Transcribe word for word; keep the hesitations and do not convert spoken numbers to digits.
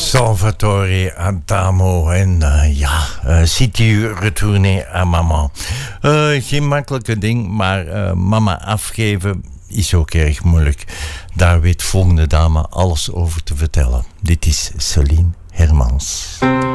Salvatore Adamo en uh, ja, uh, si tu retourné à maman. Uh, geen makkelijke ding, maar uh, mama afgeven is ook erg moeilijk. Daar weet volgende dame alles over te vertellen. Dit is Celine Hermans.